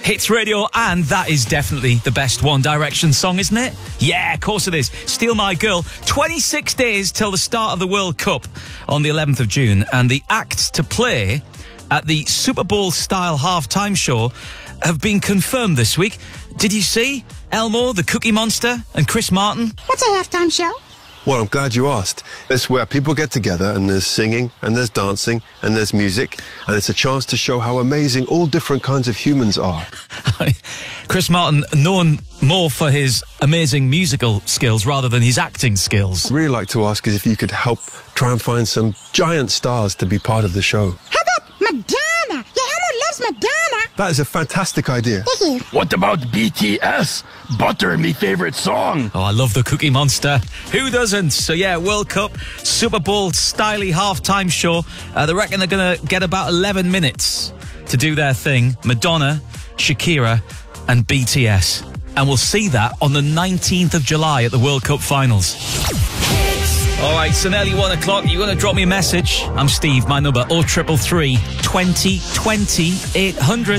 Hits Radio, and that is definitely the best One Direction song, isn't it? Yeah, of course it is. Steal My Girl. 26 days till the start of the World Cup on the 11th of June, and the acts to play at the Super Bowl-style halftime show have been confirmed this week. Did you see Elmo, the Cookie Monster, and Chris Martin? What's a halftime show? Well, I'm glad you asked. It's where people get together and there's singing and there's dancing and there's music, and it's a chance to show how amazing all different kinds of humans are. Chris Martin, known more for his amazing musical skills rather than his acting skills. I'd really like to ask is if you could help try and find some giant stars to be part of the show. How about Madonna? Yeah, Elmo loves Madonna. That is a fantastic idea. Thank you. What about BTS? Butter, me favourite song. Oh, I love the Cookie Monster. Who doesn't? So yeah, World Cup, Super Bowl styly halftime show. They reckon they're going to get about 11 minutes to do their thing. Madonna, Shakira and BTS. And we'll see that on the 19th of July at the World Cup Finals. All right, so nearly 1 o'clock. You're going to drop me a message. I'm Steve. My number 0333 20 20 800.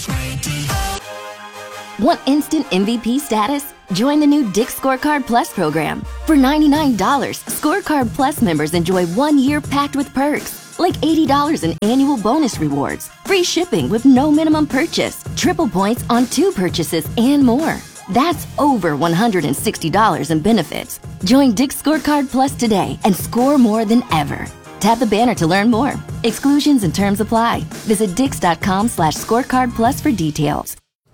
Want instant MVP status? Join the new Dick's Scorecard Plus program. For $99, Scorecard Plus members enjoy 1 year packed with perks, like $80 in annual bonus rewards, free shipping with no minimum purchase, triple points on 2 purchases, and more. That's over $160 in benefits. Join Dick's Scorecard Plus today and score more than ever. Tap the banner to learn more. Exclusions and terms apply. Visit dix.com/scorecard plus for details.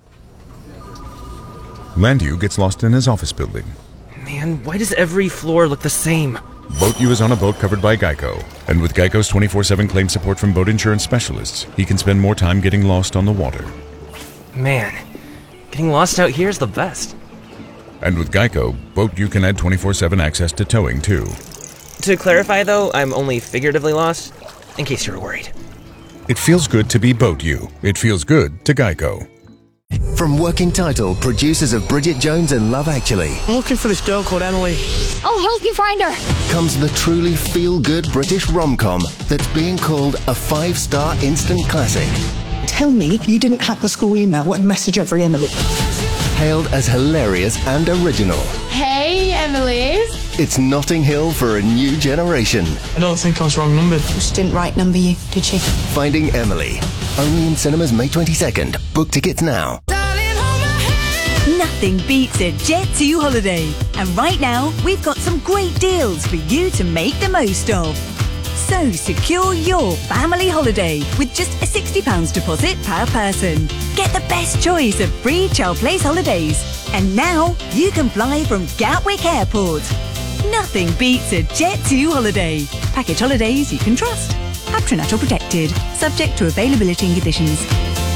Landu gets lost in his office building. Man, why does every floor look the same? Boat U is on a boat covered by Geico. And with Geico's 24/7 claim support from boat insurance specialists, he can spend more time getting lost on the water. Man, getting lost out here is the best. And with Geico, Boat U can add 24/7 access to towing, too. To clarify, though, I'm only figuratively lost, in case you were worried. It feels good to be Boat U. It feels good to Geico. From Working Title, producers of Bridget Jones and Love Actually, I'm looking for this girl called Emily. I'll help you find her. comes the truly feel-good British rom-com that's being called a 5-star instant classic. Tell me you didn't hack the school email and message every Emily. Hailed as hilarious and original. Hey, Emily's. It's Notting Hill for a new generation. I don't think I was wrong numbered. She didn't right number you, did she? Finding Emily. Only in cinemas May 22nd. Book tickets now. Nothing beats a Jet2 holiday. And right now, we've got some great deals for you to make the most of. So secure your family holiday with just a £60 deposit per person. Get the best choice of free Child Place holidays. And now you can fly from Gatwick Airport. Nothing beats a Jet2 holiday. Package holidays you can trust. Patronato protected. Subject to availability and conditions.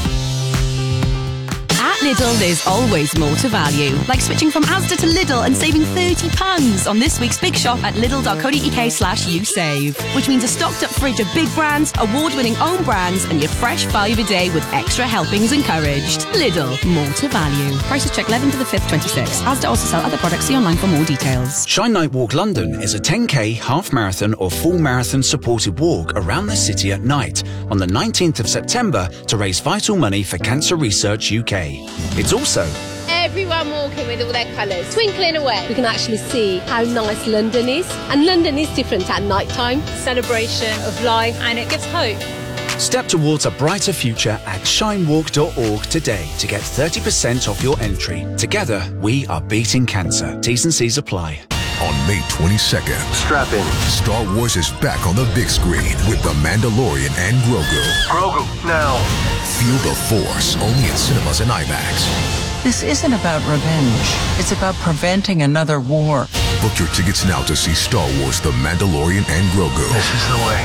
At Lidl, there's always more to value. Like switching from Asda to Lidl and saving £30 on this week's big shop at lidl.co.uk/usave. Which means a stocked up fridge of big brands, award-winning own brands, and your fresh 5 a day with extra helpings encouraged. Lidl, more to value. Prices check 11th to the 5th, 26. Asda also sell other products. See online for more details. Shine Night Walk London is a 10k, half marathon or full marathon supported walk around the city at night on the 19th of September to raise vital money for Cancer Research UK. It's also everyone walking with all their colours, twinkling away. We can actually see how nice London is. And London is different at night time. Celebration of life, and it gives hope. Step towards a brighter future at shinewalk.org today to get 30% off your entry. Together, we are beating cancer. T's and C's apply. On May 22nd, strap in. Star Wars is back on the big screen with The Mandalorian and Grogu. Grogu, now. Feel the Force, only in cinemas and IMAX. This isn't about revenge. It's about preventing another war. Book your tickets now to see Star Wars The Mandalorian and Grogu. This is the way.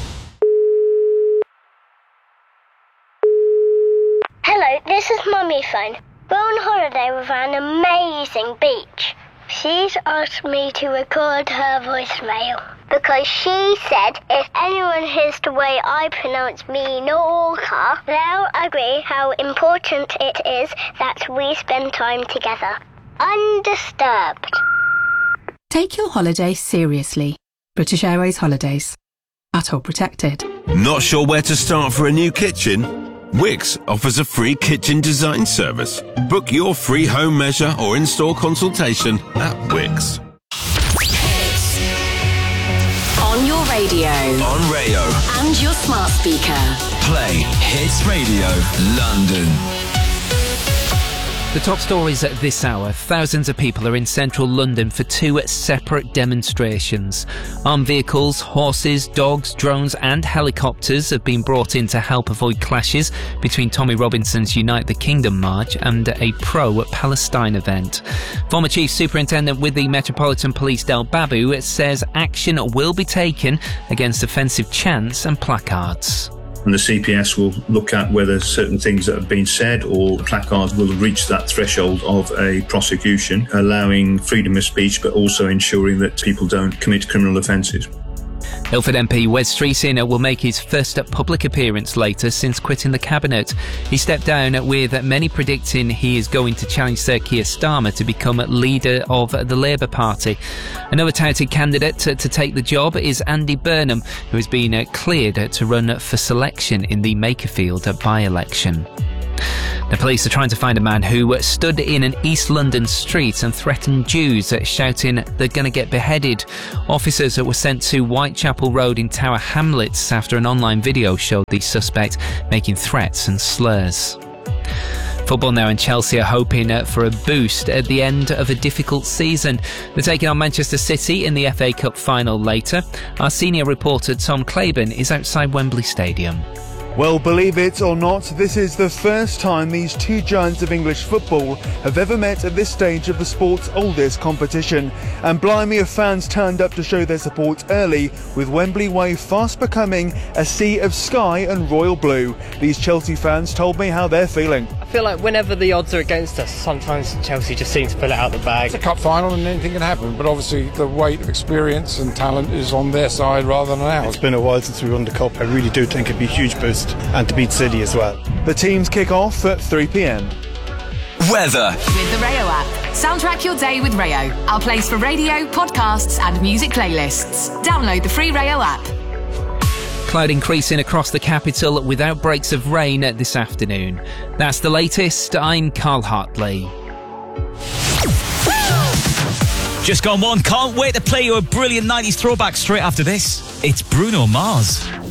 Hello, this is Mummy phone. We're on holiday with an amazing beach. She's asked me to record her voicemail because she said if anyone hears the way I pronounce Minorca, they'll agree how important it is that we spend time together. Undisturbed. Take your holiday seriously. British Airways Holidays. At all protected. Not sure where to start for a new kitchen? Wix offers a free kitchen design service. Book your free home measure or install consultation at Wix. On your radio. On Rayo. And your smart speaker. Play Hits Radio London. The top stories at this hour. Thousands of people are in central London for 2 separate demonstrations. Armed vehicles, horses, dogs, drones and helicopters have been brought in to help avoid clashes between Tommy Robinson's Unite the Kingdom March and a pro-Palestine event. Former Chief Superintendent with the Metropolitan Police Del Babu says action will be taken against offensive chants and placards. And the CPS will look at whether certain things that have been said or placards will reach that threshold of a prosecution, allowing freedom of speech, but also ensuring that people don't commit criminal offences. Ilford MP Wes Streeting will make his first public appearance later since quitting the cabinet. He stepped down with many predicting he is going to challenge Sir Keir Starmer to become leader of the Labour Party. Another touted candidate to take the job is Andy Burnham, who has been cleared to run for selection in the Makerfield by-election. The police are trying to find a man who stood in an East London street and threatened Jews, shouting they're going to get beheaded. Officers were sent to Whitechapel Road in Tower Hamlets after an online video showed the suspect making threats and slurs. Football now, and Chelsea are hoping for a boost at the end of a difficult season. They're taking on Manchester City in the FA Cup final later. Our senior reporter Tom Claiborne is outside Wembley Stadium. Well, believe it or not, this is the first time these two giants of English football have ever met at this stage of the sport's oldest competition. And blimey, of fans turned up to show their support early, with Wembley Way fast becoming a sea of sky and royal blue. These Chelsea fans told me how they're feeling. I feel like whenever the odds are against us, sometimes Chelsea just seems to pull it out the bag. It's a cup final and anything can happen, but obviously the weight of experience and talent is on their side rather than ours. It's been a while since we won the cup. I really do think it'd be a huge boost, and to beat City as well. The teams kick off at 3 p.m. Weather. With the Rayo app. Soundtrack your day with Rayo. Our place for radio, podcasts and music playlists. Download the free Rayo app. Cloud increasing across the capital with outbreaks of rain this afternoon. That's the latest. I'm Carl Hartley. Just gone one. Can't wait to play you a brilliant 90s throwback straight after this. It's Bruno Mars.